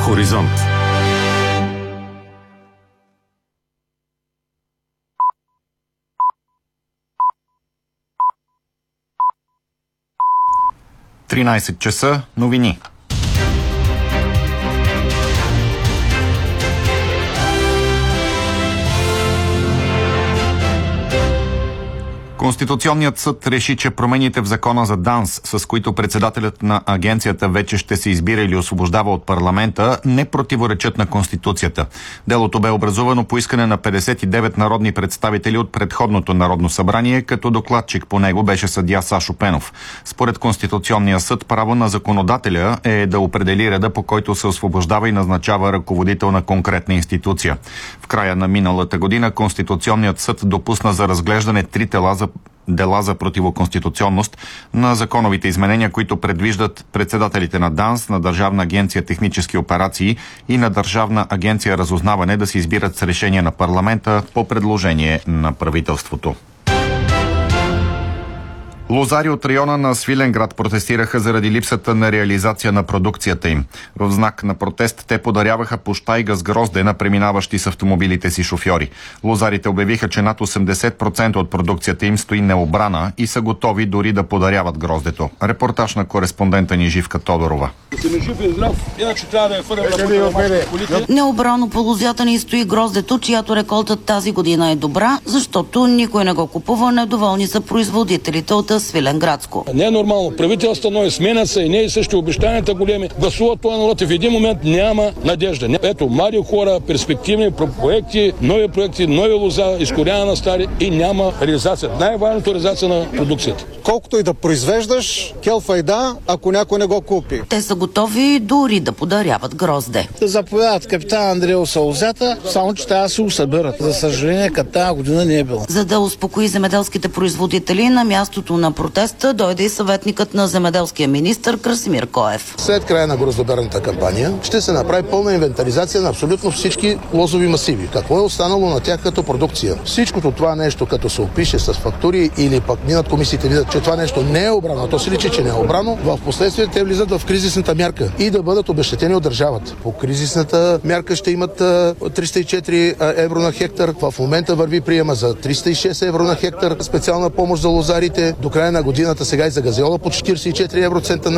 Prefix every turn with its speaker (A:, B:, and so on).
A: Хоризонт. часа новини. Конституционният съд реши, че промените в закона за ДАНС, с които председателят на агенцията вече ще се избира или освобождава от парламента, не противоречат на Конституцията. Делото бе образувано по искане на 59 народни представители от предходното Народно събрание, като докладчик по него беше съдия Сашо Пенов. Според Конституционния съд, право на законодателя е да определи реда, по който се освобождава и назначава ръководител на конкретна институция. В края на миналата година Конституционният съд допусна за разглеждане 3 дела за противоконституционност на законовите изменения, които предвиждат председателите на ДАНС, на Държавна агенция технически операции и на Държавна агенция разузнаване да се избират с решение на парламента по предложение на правителството. Лозари от района на Свиленград протестираха заради липсата на реализация на продукцията им. В знак на протест те подаряваха пощайга с грозде на преминаващи с автомобилите си шофьори. Лозарите обявиха, че над 80% от продукцията им стои необрана и са готови дори да подаряват гроздето. Репортаж на кореспондента ни Живка Тодорова.
B: Необрано по лозята ни стои гроздето, чиято реколта тази година е добра, защото никой не го купува, недоволни са производителите от Свиленградско.
C: Не е нормално. Правителството е сменят се и не и също обещанията големи. Гласуват този народ и в един момент няма надежда. Ето, млади хора, перспективни проекти, нови лоза, изкоряна на стари и няма реализация. Най-важното е реализация на продукцията.
D: Колкото и да произвеждаш, келфайда, ако някой не го купи.
B: Те са готови дори да подаряват грозде.
E: Да заповядат капитан Андреуса лозята, само че трябва да се усъберат. За съжаление, като тази година не е било.
B: За да успокои земеделските производители, на мястото на протеста дойде и съветникът на земеделския министър Красимир Коев.
F: След края на гроздоберната кампания ще се направи пълна инвентаризация на абсолютно всички лозови масиви. Какво е останало на тях като продукция? Всичкото това нещо, като се опише с фактури или пък минат комисиите, видят, че това нещо не е обрано, то се личи, че не е обрано, в последствие те влизат в кризисната мярка и да бъдат обезщетени от държавата. По кризисната мярка ще имат 304 евро на хектар. В момента върви приема за 306 евро на хектар. Специална помощ за лозарите. До края на годината сега и за газеола по 44 евроцента на